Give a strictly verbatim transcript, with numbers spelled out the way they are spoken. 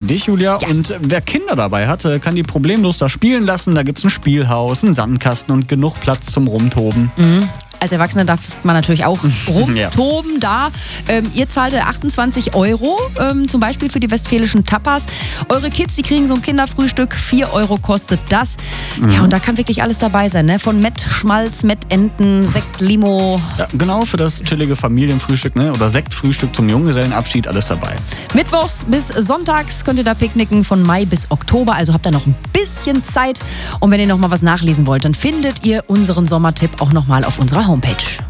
dich, Julia. Ja. Und wer Kinder dabei hat, kann die problemlos da spielen lassen. Da gibt's ein Spielhaus, einen Sandkasten und genug Platz zum Rumtoben. Mhm. Als Erwachsener darf man natürlich auch rumtoben Ja. da. Ähm, ihr zahlt achtundzwanzig Euro, ähm, zum Beispiel für die westfälischen Tapas. Eure Kids, die kriegen so ein Kinderfrühstück, vier Euro kostet das. Mhm. Ja, und da kann wirklich alles dabei sein, ne? Von Mett, Schmalz, Mettenten, Sekt, Limo. Ja, genau, für das chillige Familienfrühstück, ne? Oder Sektfrühstück zum Junggesellenabschied, alles dabei. Mittwochs bis sonntags könnt ihr da picknicken, von Mai bis Oktober. Also habt ihr noch ein bisschen Zeit. Und wenn ihr noch mal was nachlesen wollt, dann findet ihr unseren Sommertipp auch noch mal auf unserer Homepage.